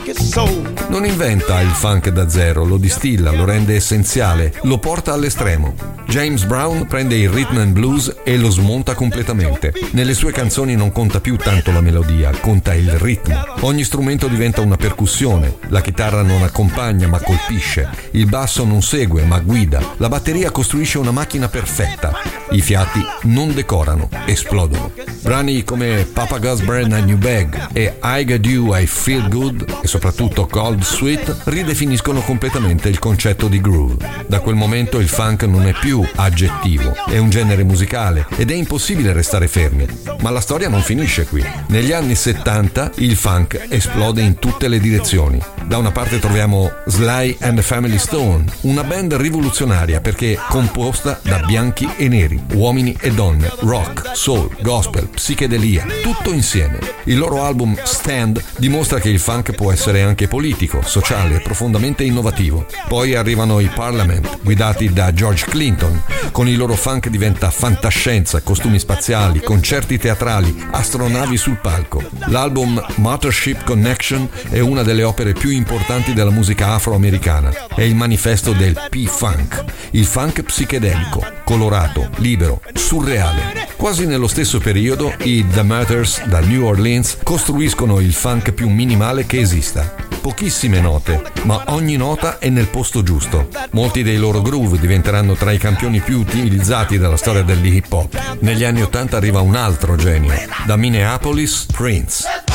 Non inventa il funk da zero, lo distilla, lo rende essenziale, lo porta all'estremo. James Brown prende il rhythm and blues e lo smonta completamente. Nelle sue canzoni non conta più tanto la melodia, conta il ritmo. Ogni strumento diventa una percussione, la chitarra non accompagna ma colpisce, il basso non segue ma guida, la batteria costruisce una macchina perfetta, i fiati non decorano, esplodono. Brani come Papa God's Brand a New Bag e I Got You, I Feel Good e soprattutto Cold Sweet ridefiniscono completamente il concetto di groove. Da quel momento il funk non è più aggettivo, è un genere musicale ed è impossibile restare fermi. Ma la storia non finisce qui. Negli anni 70 il funk esplode in tutte le direzioni. Da una parte troviamo Sly and the Family Stone, una band rivoluzionaria perché composta da bianchi e neri, uomini e donne, rock, soul, gospel, psichedelia, tutto insieme. Il loro album Stand dimostra che il funk può essere anche politico, sociale e profondamente innovativo. Poi arrivano i Parliament, guidati da George Clinton. Con il loro funk diventa fantascienza, costumi spaziali, concerti teatrali, astronavi sul palco. L'album Mothership Connection è una delle opere più importanti della musica afroamericana. È il manifesto del P-Funk, il funk psichedelico, colorato, libero, surreale. Quasi nello stesso periodo i The Matters da New Orleans costruiscono il funk più minimale che esista. Pochissime note, ma ogni nota è nel posto giusto. Molti dei loro groove diventeranno tra i campioni più utilizzati della storia dell'hip hop. Negli anni '80 arriva un altro genio, da Minneapolis, Prince.